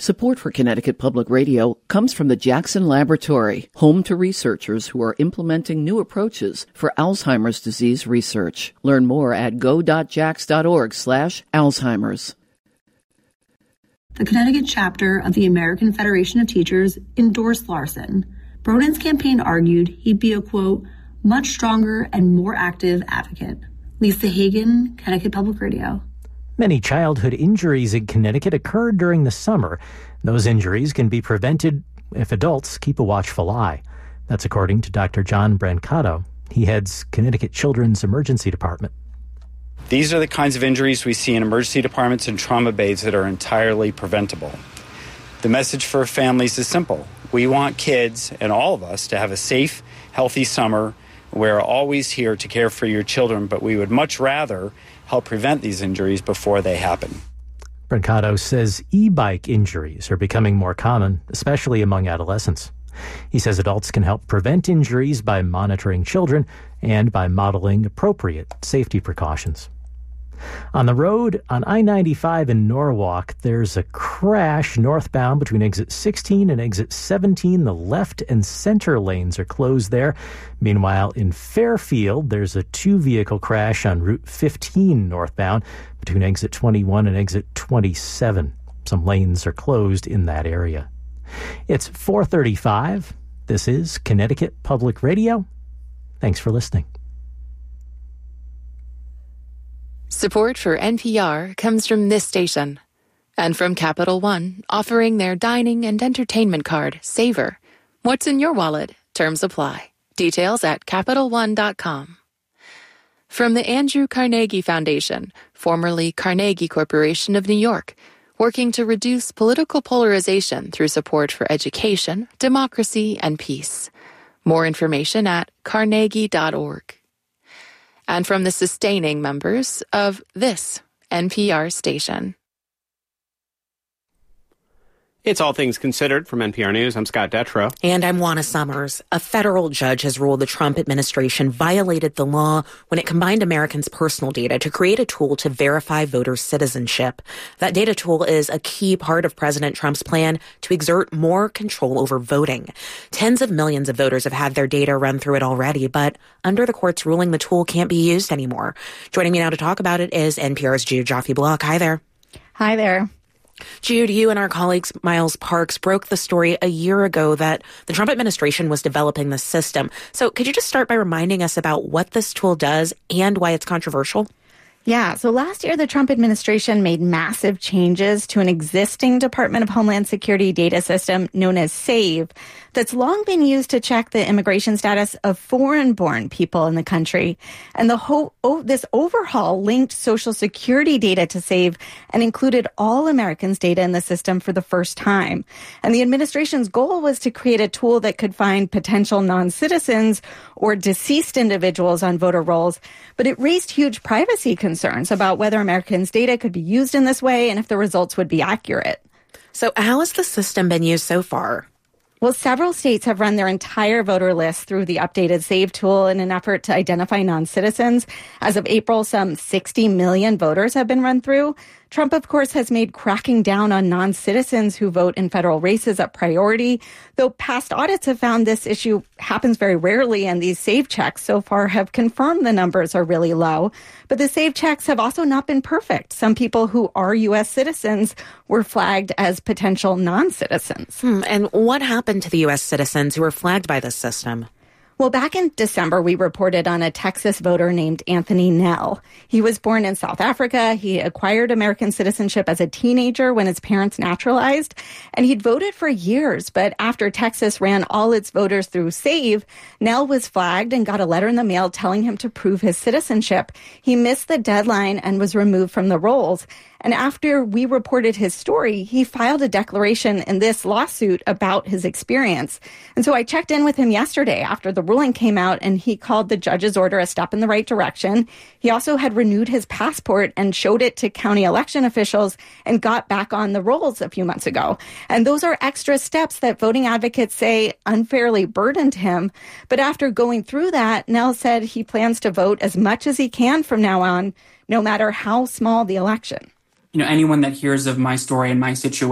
Support for Connecticut Public Radio comes from the Jackson Laboratory, home to researchers who are implementing new approaches for Alzheimer's disease research. Learn more at go.jax.org/Alzheimer's. The Connecticut chapter of the American Federation of Teachers endorsed Larson. Broden's campaign argued he'd be a, quote, much stronger and more active advocate. Lisa Hagen, Connecticut Public Radio. Many childhood injuries in Connecticut occurred during the summer. Those injuries can be prevented if adults keep a watchful eye. That's according to Dr. John Brancato. He heads Connecticut Children's Emergency Department. These are the kinds of injuries we see in emergency departments and trauma bays that are entirely preventable. The message for families is simple. We want kids and all of us to have a safe, healthy summer. We're always here to care for your children, but we would much rather help prevent these injuries before they happen. Brancato says e-bike injuries are becoming more common, especially among adolescents. He says adults can help prevent injuries by monitoring children and by modeling appropriate safety precautions. On the road on I-95 in Norwalk, there's a crash northbound between exit 16 and exit 17. The left and center lanes are closed there. Meanwhile, in Fairfield, there's a two-vehicle crash on Route 15 northbound between exit 21 and exit 27. Some lanes are closed in that area. It's 4:35. This is Connecticut Public Radio. Thanks for listening. Support for NPR comes from this station and from Capital One, offering their dining and entertainment card, Savor. What's in your wallet? Terms apply. Details at CapitalOne.com. From the Andrew Carnegie Foundation, formerly Carnegie Corporation of New York, working to reduce political polarization through support for education, democracy, and peace. More information at carnegie.org. And from the sustaining members of this NPR station. It's All Things Considered from NPR News. I'm Scott Detrow. And I'm Juana Summers. A federal judge has ruled the Trump administration violated the law when it combined Americans' personal data to create a tool to verify voter citizenship. That data tool is a key part of President Trump's plan to exert more control over voting. Tens of millions of voters have had their data run through it already, but under the court's ruling, the tool can't be used anymore. Joining me now to talk about it is NPR's Jude Joffe-Block. Hi there. Hi there. Jude, you and our colleagues Miles Parks broke the story a year ago that the Trump administration was developing this system. So could you just start by reminding us about what this tool does and why it's controversial? Yeah, so last year, the Trump administration made massive changes to an existing Department of Homeland Security data system known as SAVE that's long been used to check the immigration status of foreign-born people in the country. And this overhaul linked Social Security data to SAVE and included all Americans' data in the system for the first time. And the administration's goal was to create a tool that could find potential non-citizens or deceased individuals on voter rolls, but it raised huge privacy concerns about whether Americans' data could be used in this way and if the results would be accurate. So how has the system been used so far? Well, several states have run their entire voter list through the updated SAVE tool in an effort to identify non-citizens. As of April, some 60 million voters have been run through. Trump, of course, has made cracking down on non-citizens who vote in federal races a priority, though past audits have found this issue happens very rarely, and these SAVE checks so far have confirmed the numbers are really low. But the SAVE checks have also not been perfect. Some people who are U.S. citizens were flagged as potential non-citizens. And what happened to the U.S. citizens who were flagged by this system? Well, back in December, we reported on a Texas voter named Anthony Nell. He was born in South Africa. He acquired American citizenship as a teenager when his parents naturalized, and he'd voted for years. But after Texas ran all its voters through SAVE, Nell was flagged and got a letter in the mail telling him to prove his citizenship. He missed the deadline and was removed from the rolls. And after we reported his story, he filed a declaration in this lawsuit about his experience. And so I checked in with him yesterday after the ruling came out, and he called the judge's order a step in the right direction. He also had renewed his passport and showed it to county election officials and got back on the rolls a few months ago. And those are extra steps that voting advocates say unfairly burdened him. But after going through that, Nell said he plans to vote as much as he can from now on, no matter how small the election. Anyone that hears of my story and my situation